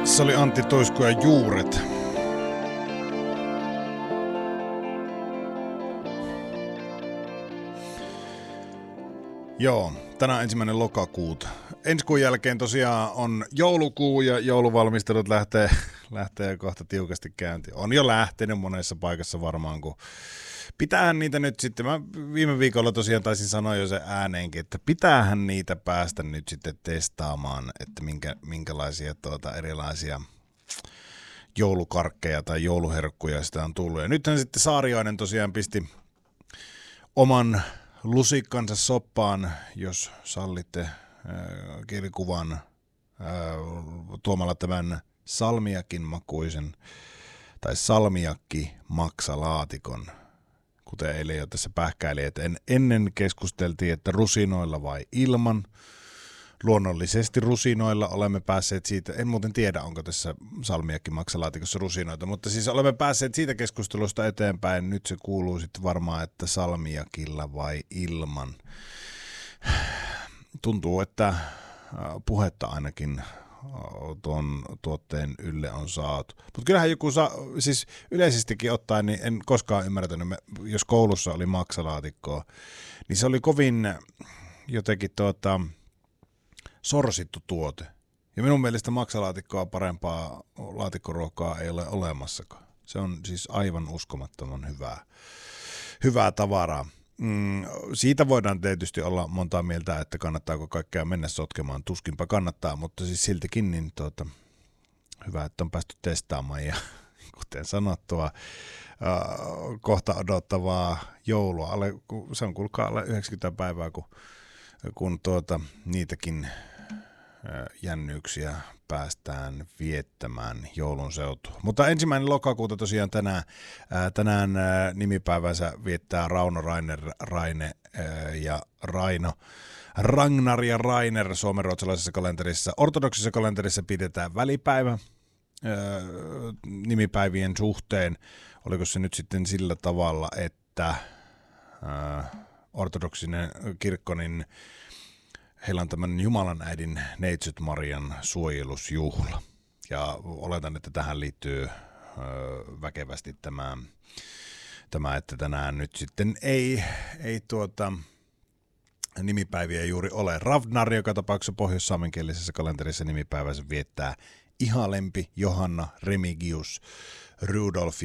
Se oli Antti Tuisku ja Juuret. Joo, tänään 1. lokakuuta. Ensi kuun jälkeen tosiaan on joulukuu ja jouluvalmistelut lähtee kohta tiukasti käyntiin. On jo lähtenyt monessa paikassa varmaan, kun pitäähän niitä nyt sitten, mä viime viikolla tosiaan taisin sanoa jo se ääneenkin, että pitäähän niitä päästä nyt sitten testaamaan, että minkälaisia erilaisia joulukarkkeja tai jouluherkkuja sitä on tullut. Ja nythän sitten Saariainen tosiaan pisti oman lusikkansa soppaan, jos sallitte kielikuvan tuomalla tämän salmiakin makuisen tai salmiakki maksalaatikon, kuten eilen jo tässä pähkäili, että ennen keskusteltiin, että rusinoilla vai ilman. Luonnollisesti rusinoilla olemme päässeet siitä, en muuten tiedä, onko tässä salmiakki maksalaatikossa rusinoita, mutta siis olemme päässeet siitä keskustelusta eteenpäin. Nyt se kuuluu sitten varmaan, että salmiakilla vai ilman. Tuntuu, että puhetta ainakin tuon tuotteen ylle on saatu. Mutta kyllähän joku siis yleisestikin ottaen, niin en koskaan ymmärtänyt, jos koulussa oli maksalaatikkoa, niin se oli kovin jotenkin sorsittu tuote. Ja minun mielestä maksalaatikkoa parempaa laatikkoruokaa ei ole olemassakaan. Se on siis aivan uskomattoman hyvää tavaraa. Siitä voidaan tietysti olla montaa mieltä, että kannattaako kaikkea mennä sotkemaan. Tuskinpä kannattaa, mutta siis siltikin niin hyvä, että on päästy testaamaan. Ja kuten sanottua, kohta odottavaa joulua. Se on kuulkaa alle 90 päivää, kun niitäkin jännyyksiä päästään viettämään joulun seutua. Mutta 1. lokakuuta tosiaan tänään nimipäivänsä viettää Rauno, Raine ja Raino. Ragnar ja Rainer suomenruotsalaisessa kalenterissa. Ortodoksisessa kalenterissa pidetään välipäivä nimipäivien suhteen. Oliko se nyt sitten sillä tavalla, että ortodoksinen kirkko, niin heillä on tämmöinen Jumalan äidin Neitsyt Marian suojelusjuhla. Ja oletan, että tähän liittyy väkevästi tämä, että tänään nyt sitten ei nimipäiviä juuri ole. Ravnar, joka tapauksessa pohjois-saamenkielisessä kalenterissa nimipäivänsä viettää Ihalempi, Johanna, Remigius, Rudolf